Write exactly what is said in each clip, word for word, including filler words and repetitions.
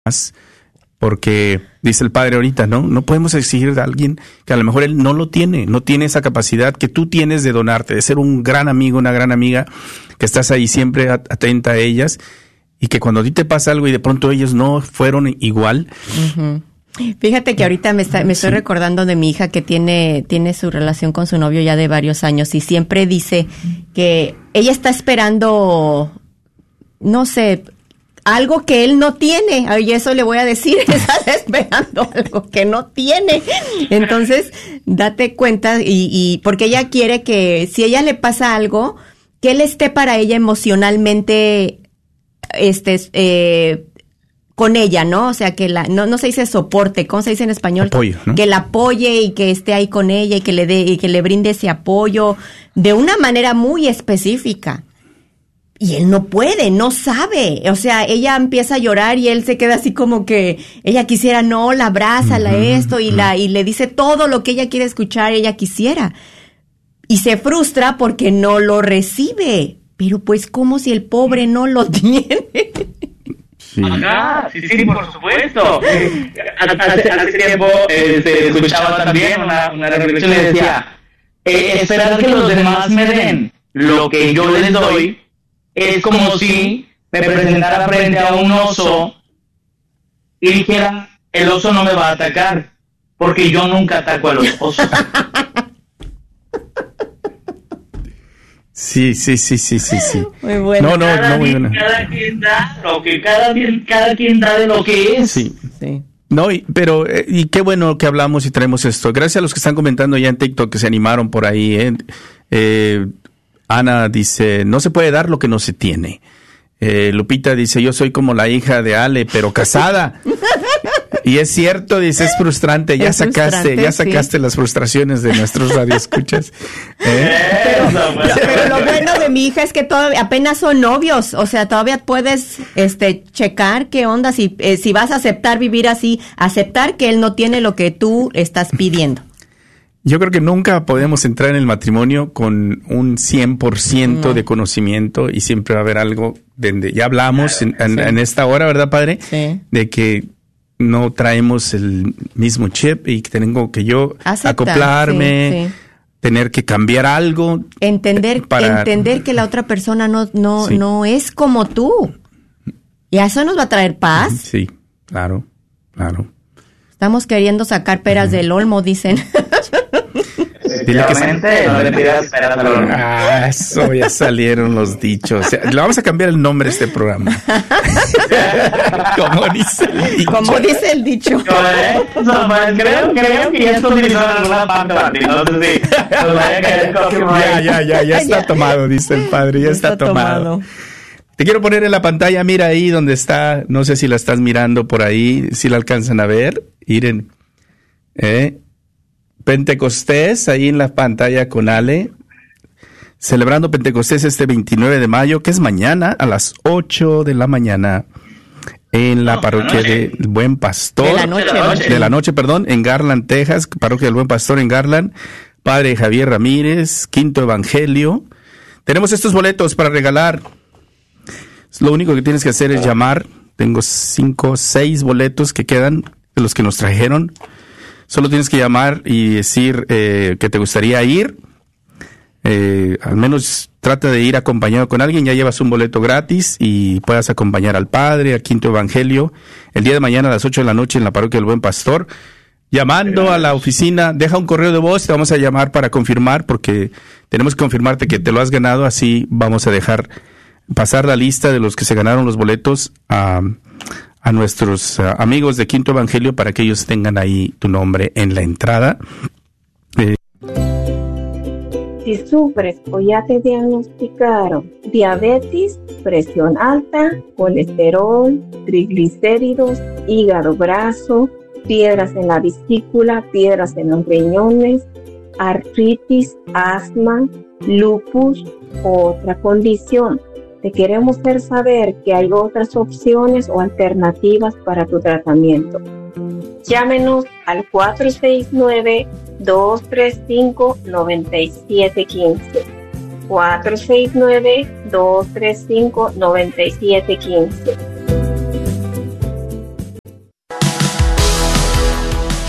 más, porque dice el padre ahorita, ¿no? No podemos exigir a alguien que a lo mejor él no lo tiene, no tiene esa capacidad que tú tienes de donarte, de ser un gran amigo, una gran amiga, que estás ahí siempre atenta a ellas, y que cuando a ti te pasa algo y de pronto ellos no fueron igual. Uh-huh. Fíjate que ahorita me, está, me estoy sí. recordando de mi hija que tiene, tiene su relación con su novio ya de varios años, y siempre dice que ella está esperando, no sé, algo que él no tiene. Y eso le voy a decir, estás esperando algo que no tiene. Entonces, date cuenta, y, y porque ella quiere que si ella le pasa algo, que él esté para ella emocionalmente, este, eh, con ella, ¿no? O sea, que la, no, no se dice soporte, ¿cómo se dice en español? Apoyo, ¿no? Que la apoye y que esté ahí con ella y que le dé, y que le brinde ese apoyo de una manera muy específica. Y él no puede, no sabe. O sea, ella empieza a llorar y él se queda así como que ella quisiera, no, la abraza, la uh-huh, esto, y uh-huh. la, y le dice todo lo que ella quiere escuchar, ella quisiera. Y se frustra porque no lo recibe. Pero pues, ¿cómo si el pobre no lo tiene? Sí. Ajá, sí, sí, por supuesto. Hace, hace tiempo eh, se escuchaba también una, una reflexión que decía, eh, esperar que los demás me den lo que yo les doy es como si me presentara frente a un oso y dijera, el oso no me va a atacar, porque yo nunca ataco a los osos. Sí, sí, sí, sí, sí, sí. Muy bueno. No, no, cada no, muy quien, bueno. Cada quien da lo que cada quien, cada quien da de lo que es. Sí, sí. No, y, pero, eh, y qué bueno que hablamos y traemos esto. Gracias a los que están comentando ya en TikTok que se animaron por ahí, ¿eh? Eh, Ana dice, no se puede dar lo que no se tiene. Eh, Lupita dice, yo soy como la hija de Ale, pero casada. Y es cierto, dice, es frustrante. Ya es sacaste, frustrante, ya sacaste sí. las frustraciones de nuestros radioescuchas. ¿Eh? Pero, pero lo bueno de mi hija es que todavía apenas son novios, o sea, todavía puedes, este, checar qué onda, si, eh, si vas a aceptar vivir así, aceptar que él no tiene lo que tú estás pidiendo. Yo creo que nunca podemos entrar en el matrimonio con un cien por ciento no. de conocimiento, y siempre va a haber algo de, ya hablamos en, en, sí. en esta hora, ¿verdad, padre? Sí. De que no traemos el mismo chip y que tengo que yo Acepta, acoplarme, sí, sí. tener que cambiar algo. Entender, para... entender que la otra persona no, no, sí. no es como tú. Y a eso nos va a traer paz. Sí, claro, claro. Estamos queriendo sacar peras uh-huh. del olmo, dicen. Dile que se... no le pidas peras al olmo. Ah, eso ya salieron los dichos. O sea, le vamos a cambiar el nombre a este programa. Como dice el dicho. Como dice el dicho. creo, creo que ya está utilizado en alguna parte, no sé si nos vaya a caer copyright. Ya, ya, ya, ya está tomado, dice el padre, ya, ya está, está tomado. tomado. Te quiero poner en la pantalla, mira ahí donde está, no sé si la estás mirando por ahí, si la alcanzan a ver. Miren, eh, Pentecostés, ahí en la pantalla con Ale, celebrando Pentecostés este veintinueve de mayo, que es mañana a las ocho de la mañana, en la parroquia del Buen Pastor. De la noche. De la noche, de la noche perdón, en Garland, Texas, parroquia del Buen Pastor en Garland. Padre Javier Ramírez, Quinto Evangelio. Tenemos estos boletos para regalar. Lo único que tienes que hacer es llamar. Tengo cinco, seis boletos que quedan de los que nos trajeron. Solo tienes que llamar y decir eh, que te gustaría ir. Eh, al menos trata de ir acompañado con alguien. Ya llevas un boleto gratis y puedas acompañar al Padre, al Quinto Evangelio, el día de mañana a las ocho de la noche en la parroquia del Buen Pastor. Llamando a la oficina, deja un correo de voz, te vamos a llamar para confirmar, porque tenemos que confirmarte que te lo has ganado. Así vamos a dejar pasar la lista de los que se ganaron los boletos a, a nuestros uh, amigos de Quinto Evangelio para que ellos tengan ahí tu nombre en la entrada. Eh. Si sufres o ya te diagnosticaron diabetes, presión alta, colesterol, triglicéridos, hígado graso, piedras en la vesícula, piedras en los riñones, artritis, asma, lupus o otra condición, te queremos hacer saber que hay otras opciones o alternativas para tu tratamiento. Llámenos al cuatro seis nueve, dos tres cinco, nueve siete uno cinco. cuatro seis nueve, dos tres cinco, nueve siete uno cinco.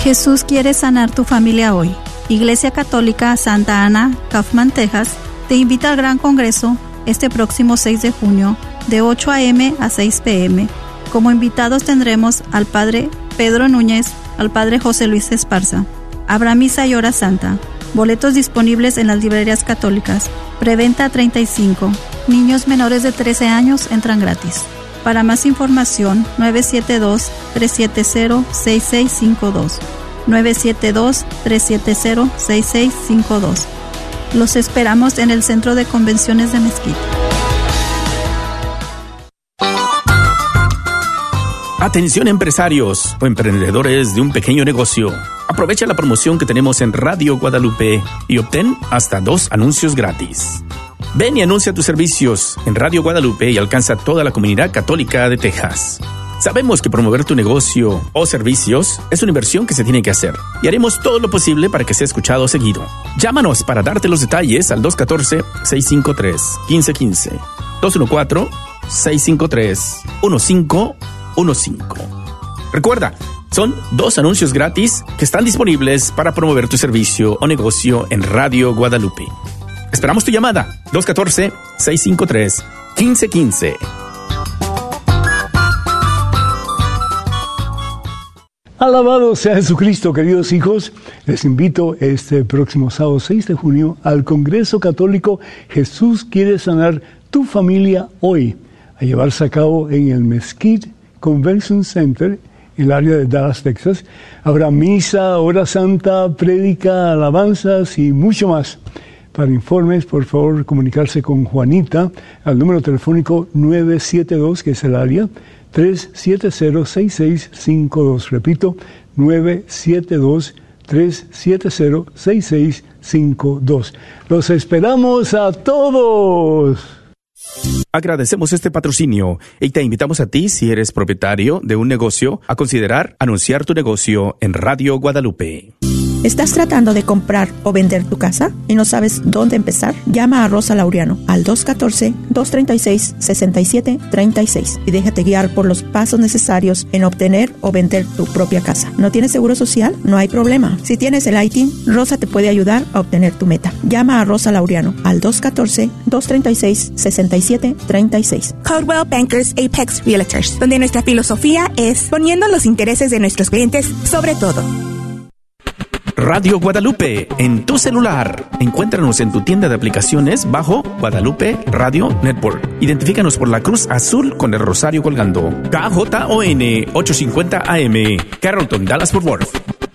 Jesús quiere sanar tu familia hoy. Iglesia Católica Santa Ana, Kaufman, Texas, te invita al Gran Congreso este próximo seis de junio de ocho a eme a seis pe eme. Como invitados tendremos al Padre Pedro Núñez, al Padre José Luis Esparza. Habrá misa y hora santa. Boletos disponibles en las librerías católicas. Preventa treinta y cinco. Niños menores de trece años entran gratis. Para más información, nueve siete dos, tres siete cero, seis seis cinco dos. nueve siete dos, tres siete cero, seis seis cinco dos. Los esperamos en el Centro de Convenciones de Mezquite. Atención empresarios o emprendedores de un pequeño negocio. Aprovecha la promoción que tenemos en Radio Guadalupe y obtén hasta dos anuncios gratis. Ven y anuncia tus servicios en Radio Guadalupe y alcanza toda la comunidad católica de Texas. Sabemos que promover tu negocio o servicios es una inversión que se tiene que hacer y haremos todo lo posible para que sea escuchado seguido. Llámanos para darte los detalles al dos uno cuatro, seis cinco tres, uno cinco uno cinco. dos uno cuatro, seis cinco tres, uno cinco uno cinco. Recuerda, son dos anuncios gratis que están disponibles para promover tu servicio o negocio en Radio Guadalupe. Esperamos tu llamada, dos uno cuatro, seis cinco tres, uno cinco uno cinco. Alabado sea Jesucristo, queridos hijos. Les invito este próximo sábado seis de junio al Congreso Católico Jesús quiere sanar tu familia hoy, a llevarse a cabo en el Mesquite Convention Center, en el área de Dallas, Texas. Habrá misa, hora santa, prédica, alabanzas y mucho más. Para informes, por favor, comunicarse con Juanita al número telefónico nueve siete dos, que es el área, tres siete cero, seis seis cinco dos. Repito, nueve siete dos, tres siete cero, seis seis cinco dos. ¡Los esperamos a todos! Agradecemos este patrocinio y te invitamos a ti, si eres propietario de un negocio, a considerar anunciar tu negocio en Radio Guadalupe. ¿Estás tratando de comprar o vender tu casa y no sabes dónde empezar? Llama a Rosa Laureano al dos uno cuatro, dos tres seis, seis siete tres seis y déjate guiar por los pasos necesarios en obtener o vender tu propia casa. ¿No tienes seguro social? No hay problema. Si tienes el I T I N, Rosa te puede ayudar a obtener tu meta. Llama a Rosa Laureano al dos uno cuatro, dos tres seis, seis siete tres seis. Coldwell Bankers Apex Realtors, donde nuestra filosofía es poniendo los intereses de nuestros clientes sobre todo. Radio Guadalupe, en tu celular. Encuéntranos en tu tienda de aplicaciones bajo Guadalupe Radio Network. Identifícanos por la cruz azul con el rosario colgando. K J O N ochocientos cincuenta A M, Carrollton, Dallas-Fort Worth.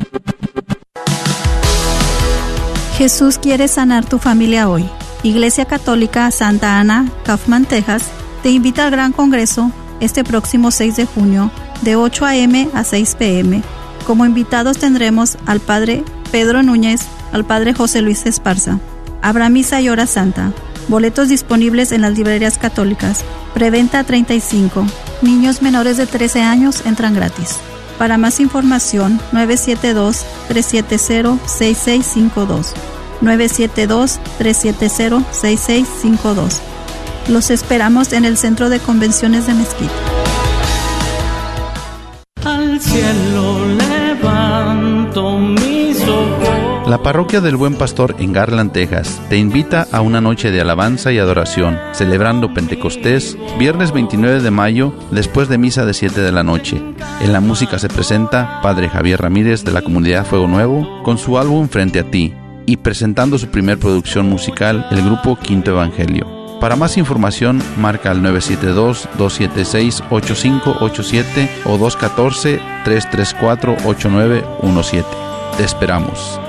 Jesús quiere sanar tu familia hoy. Iglesia Católica Santa Ana, Kaufman, Texas, te invita al Gran Congreso este próximo seis de junio de ocho a eme a seis pe eme. Como invitados tendremos al Padre Pedro Núñez, al Padre José Luis Esparza. Habrá misa y hora santa. Boletos disponibles en las librerías católicas. Preventa treinta y cinco. Niños menores de trece años entran gratis. Para más información, nueve siete dos, tres siete cero, seis seis cinco dos. nueve siete dos, tres siete cero, seis seis cinco dos. Los esperamos en el Centro de Convenciones de Mezquite. Al cielo levanto mis ojos. La Parroquia del Buen Pastor en Garland, Texas, te invita a una noche de alabanza y adoración, celebrando Pentecostés, viernes veintinueve de mayo, después de misa de siete de la noche. En la música se presenta Padre Javier Ramírez de la Comunidad Fuego Nuevo, con su álbum Frente a Ti, y presentando su primer producción musical, el grupo Quinto Evangelio. Para más información, marca al nueve siete dos, dos siete seis, ocho cinco ocho siete o dos uno cuatro, tres tres cuatro, ocho nueve uno siete. Te esperamos.